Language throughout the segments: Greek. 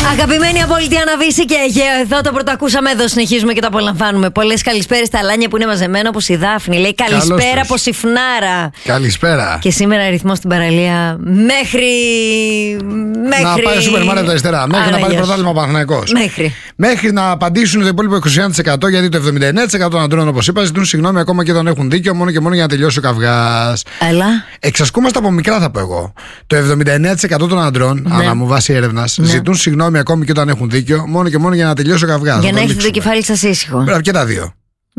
Αγαπημένη απόλυτη Αναβίση και Αιγαίο, εδώ το πρωτοακούσαμε, εδώ συνεχίζουμε και το απολαμβάνουμε. Πολλές καλησπέρες στα αλάνια που είναι μαζεμένα όπως η Δάφνη. Λέει καλησπέρα από Συφνάρα. Καλησπέρα. Και σήμερα αριθμός στην παραλία μέχρι. Να πάει σούπερ μάρκετ τα αριστερά. Μέχρι να πάρει πρωτάθλημα ο Παναθηναϊκός. Μέχρι να απαντήσουν το υπόλοιπο 29%, γιατί το 79% των αντρών, όπως είπα, ζητούν συγγνώμη ακόμα και όταν έχουν δίκιο, μόνο και μόνο για να τελειώσει ο καυγάς. Εξασκούμαστε από μικρά, θα πω εγώ. Το 79% των αντρών, ανά μου βάσει έρευνας, ζητούν συγγνώμη ακόμη και όταν έχουν δίκιο, μόνο και μόνο για να τελειώσει ο καυγάς. Για να έχετε το κεφάλι σας ήσυχο. Μπράβο, και τα δύο.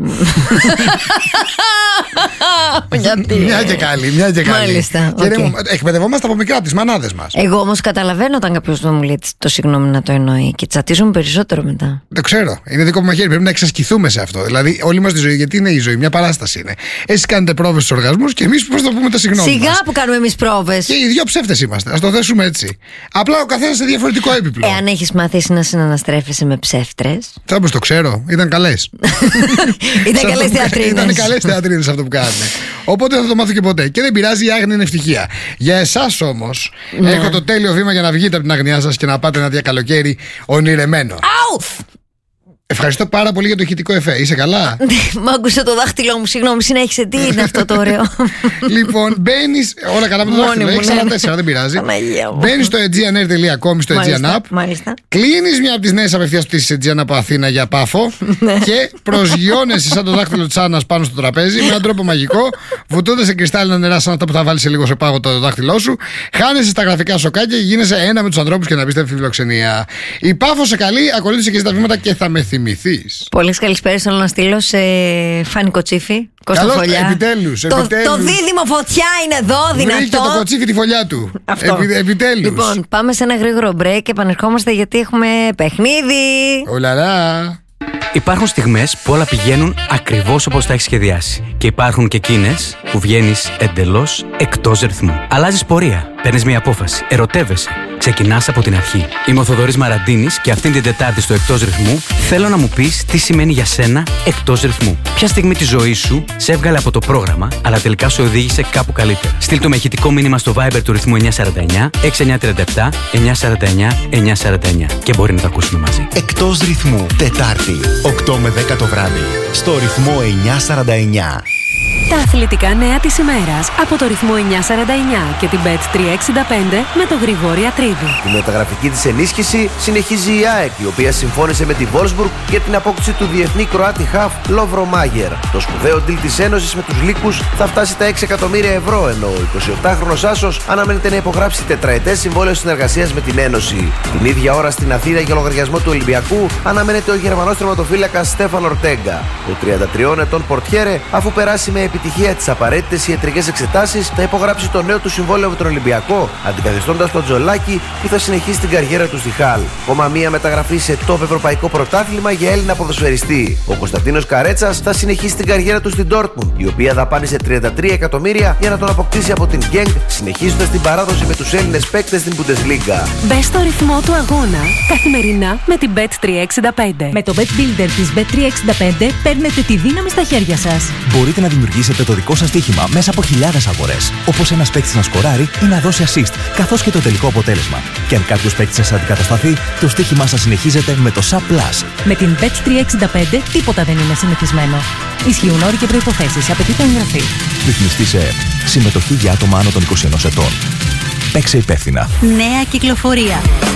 Μια και καλή, μια και καλή. Μάλιστα. Εκπαιδευόμαστε από μικρά από τις μανάδες μας. Εγώ όμως καταλαβαίνω όταν κάποιος μου λέει το συγγνώμη να το εννοεί και τσατίζουμε περισσότερο μετά. Το ξέρω. Είναι δικό μου μαχαίρι. Πρέπει να εξασκηθούμε σε αυτό. Δηλαδή, όλη μας τη ζωή, γιατί είναι η ζωή, μια παράσταση είναι. Εσείς κάνετε πρόβες στους οργασμούς και εμείς πώς θα πούμε τα συγγνώμη. Σιγά που κάνουμε εμείς πρόβες. Και οι δύο ψεύτες είμαστε. Ας το θέσουμε έτσι. Απλά ο καθένας σε διαφορετικό επίπεδο. Εάν έχεις μάθει να συναναστρέφεσαι με ψεύτρες. Όπως το ξέρω, ήταν καλές. Ήταν καλές θεατρίνες. Ήταν καλές θεατρίνες αυτό που κάνανε. Οπότε δεν θα το μάθω και ποτέ. Και δεν πειράζει, η άγνοια είναι ευτυχία. Για εσάς όμως, έχω το τέλειο βήμα για να βγείτε από την αγνοιά σας και να πάτε ένα διακαλοκαίρι ονειρεμένο. Αου! Ευχαριστώ πάρα πολύ για το ηχητικό εφέ. Είσαι καλά? Μ' άκουσε το δάχτυλό μου, συγγνώμη, συνέχισε. Τι είναι αυτό το ωραίο? Λοιπόν, μπαίνεις. Όλα καλά με το δάχτυλο. Έχεις άλλα 4, δεν πειράζει. Μπαίνεις στο aegeanair.com, στο Aegean App. Κλείνεις μια από τις νέες απευθείας πτήσεις Aegean από Αθήνα για Πάφο και προσγειώνεσαι σαν το δάχτυλο της Άννας πάνω στο τραπέζι με έναν τρόπο μαγικό, βουτώντας σε κρυστάλλινα νερά σαν αυτά που θα βάλεις σε λίγο σε πάγο το δάχτυλό σου. Χάνεσαι στα γραφικά σοκάκια και γίνεσαι ένα με τους ανθρώπους και να απίστευτη φιλοξενία. Η Πάφο σε καλεί, ακολούθησε και στα βήματα και θα με θυμηθείς. Πολλές καλησπέρες θέλω να στείλω σε Φάνη Κοτσίφη, Κώστα Φωλιά. Επιτέλους. Το δίδυμο φωτιά είναι εδώ, δυνατό. Βρήκε το Κοτσίφι τη φωλιά του. Επιτέλους. Λοιπόν, πάμε σε ένα γρήγορο break και επανερχόμαστε γιατί έχουμε παιχνίδι. Ολαλά. Υπάρχουν στιγμές που όλα πηγαίνουν ακριβώς όπως τα έχεις σχεδιάσει. Και υπάρχουν και εκείνες που βγαίνεις εντελώς εκτός ρυθμού. Αλλάζεις πορεία, παίρνεις μια απόφαση, ερωτεύεσαι, ξεκινάς από την αρχή. Είμαι ο Θοδωρής Μαραντίνης και αυτήν την Τετάρτη στο Εκτός Ρυθμού θέλω να μου πεις τι σημαίνει για σένα εκτός ρυθμού. Ποια στιγμή της ζωής σου σε έβγαλε από το πρόγραμμα, αλλά τελικά σου οδήγησε κάπου καλύτερα. Στείλ το με ηχητικό μήνυμα στο Viber του ρυθμού 949 6937 949 949 και μπορεί να τα ακούσουμε μαζί. Εκτός ρυθμού, Τετάρτη, 8 με 10 το βράδυ, στο ρυθμό 949. Τα αθλητικά νέα της ημέρας από το ρυθμό 949 και την Bet365 με τον Γρηγόρη Ατρίδη. Η μεταγραφική της ενίσχυση συνεχίζει η ΑΕΚ, η οποία συμφώνησε με τη Wolfsburg για την απόκτηση του διεθνή Κροάτη χαφ Λόβρο Μάγερ. Το σπουδαίο deal της Ένωσης με τους Λύκους θα φτάσει τα 6 εκατομμύρια ευρώ, ενώ ο 28χρονος Άσος αναμένεται να υπογράψει τετραετές συμβόλαιο συνεργασίας με την Ένωση. Την ίδια ώρα στην Αθήνα για λογαριασμό του Ολυμπιακού αναμένεται ο Γερμανός τερματοφύλακας Στέφαν Ορτέγκα. Ο 33 ετών πορτιέρε, αφού περάσει με επιτυχία τις απαραίτητες ιατρικές εξετάσεις, θα υπογράψει το νέο του συμβόλαιο με τον Ολυμπιακό, αντικαθιστώντας τον Τζολάκη που θα συνεχίσει την καριέρα του στη Χαλ. Ακόμα μία μεταγραφή σε top ευρωπαϊκό πρωτάθλημα για Έλληνα ποδοσφαιριστή. Ο Κωνσταντίνος Καρέτσας θα συνεχίσει την καριέρα του στην Dortmund, η οποία δαπάνησε 33 εκατομμύρια για να τον αποκτήσει από την Genk, συνεχίζοντας την παράδοση με τους Έλληνες παίκτες στην Bundesliga. Μπες στο ρυθμό του αγώνα καθημερινά με την Bet365. Με το Bet Builder της Bet365 παίρνετε τη δύναμη στα χέρια σας. Μπορείτε να δημιουργήσετε το δικό σας στοίχημα μέσα από χιλιάδες αγορές. Όπως ένας παίκτης να σκοράρει ή να δώσει assist, καθώς και το τελικό αποτέλεσμα. Και αν κάποιος παίκτης σας αντικατασταθεί, το στοίχημά σας συνεχίζεται με το SAP Plus. Με την Bet365 τίποτα δεν είναι συνηθισμένο. Ισχύουν όροι και προϋποθέσεις. Απαιτείται εγγραφή. Ρυθμιστή σε ΕΕΠ. Συμμετοχή για άτομα άνω των 21 ετών. Παίξε υπεύθυνα. Νέα κυκλοφορία.